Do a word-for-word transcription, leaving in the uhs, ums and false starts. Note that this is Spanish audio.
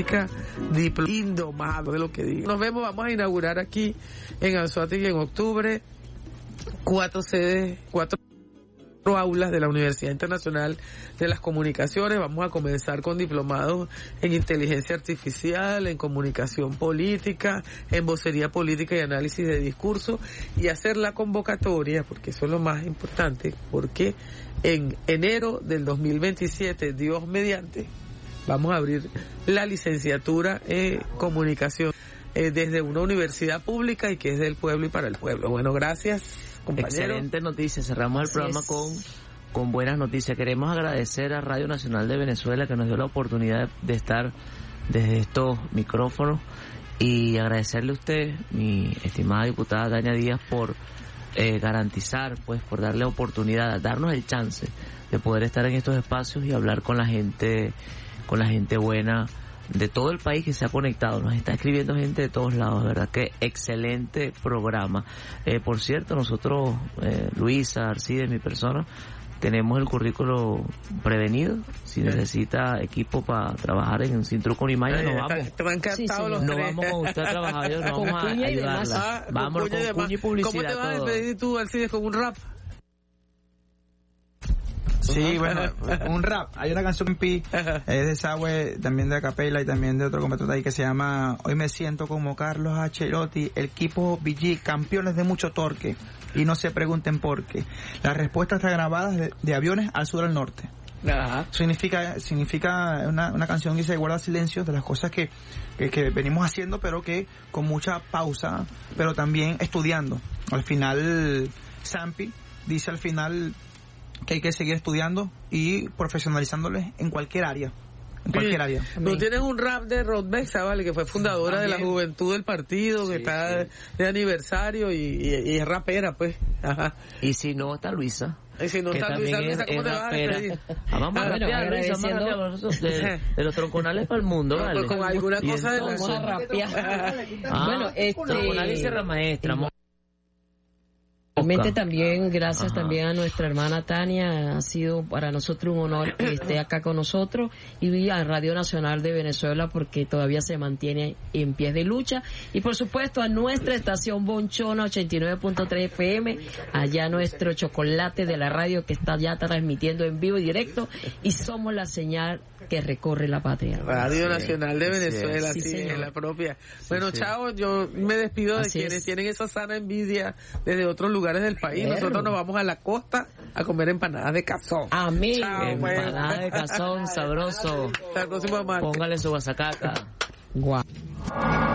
política, dipl- indomado de lo que digo. Nos vemos, vamos a inaugurar aquí en Anzoátegui en octubre cuatro sedes, cuatro aulas de la Universidad Internacional de las Comunicaciones. Vamos a comenzar con diplomados en inteligencia artificial, en comunicación política, en vocería política y análisis de discurso, y hacer la convocatoria, porque eso es lo más importante, porque en enero del dos mil veintisiete, Dios mediante, vamos a abrir la licenciatura en comunicación eh, desde una universidad pública y que es del pueblo y para el pueblo. Bueno, gracias, compañero. Excelente noticia, cerramos el Así programa es. con con buenas noticias. Queremos agradecer a Radio Nacional de Venezuela que nos dio la oportunidad de estar desde estos micrófonos, y agradecerle a usted, mi estimada diputada Tania Díaz, por eh, garantizar, pues por darle oportunidad, darnos el chance de poder estar en estos espacios y hablar con la gente, con la gente buena de todo el país que se ha conectado. Nos está escribiendo gente de todos lados, ¿verdad? Que excelente programa. Eh, por cierto, nosotros, eh, Luisa, Arcides, mi persona, tenemos el currículo prevenido. Si necesita equipo para trabajar en Sin Truco ni Maña, nos vamos. Están encantados los No tres. vamos con usted a trabajar, nos vamos a ayudarla. Ah, Vámonos con cuña cuña y publicidad. ¿Cómo te vas a todo. despedir tú, Alcides, con un rap? Sí, bueno, un rap. Hay una canción en Pi, es de Sawe, también de Acapella y también de otro compatriota ahí que se llama Hoy me siento como Carlos Ancelotti, el equipo B G, campeones de mucho torque, y no se pregunten por qué. Las respuestas están grabadas de, de aviones al sur al norte. Ajá. Significa, significa una, una canción que dice guarda silencio de las cosas que, que, que venimos haciendo, pero que con mucha pausa, pero también estudiando. Al final, Sampi dice al final que hay que seguir estudiando y profesionalizándoles en cualquier área. En cualquier área. ¿No tienes un rap de Rodbexa, vale? Que fue fundadora También. de la juventud del partido, Sí, que está sí. de aniversario y, y, y es rapera, pues. Ajá. Y si no, está Luisa. Y si no que está Luisa, también Luisa, es, ¿cómo es te vas a rapera. despedir? Ah, vamos a Ah, bueno, rapear, Luisa, vamos a agradeciendo- rapear nosotros de, de los tronconales para el mundo, No, ¿vale? pues con alguna Y cosa de la- entonces- Vamos a rapear. Ah, Bueno, este- tronconales y Sierra Maestra. mo- Realmente también, gracias Ajá. también a nuestra hermana Tania, ha sido para nosotros un honor que esté acá con nosotros, y a Radio Nacional de Venezuela porque todavía se mantiene en pie de lucha, y por supuesto a nuestra estación Bonchona ochenta y nueve punto tres F M, allá nuestro chocolate de la radio que está ya transmitiendo en vivo y directo, y somos la señal que recorre la patria. Radio Nacional de Venezuela, Sí, sí, señor. es la propia. Bueno, sí. chao, yo me despido de Así quienes es. tienen esa sana envidia desde otros lugares del país. Claro. Nosotros nos vamos a la costa a comer empanadas de cazón. Amén. Chao, pues. Empanada de cazón sabroso. Hasta el próximo martes. Póngale su guasacaca. Guau.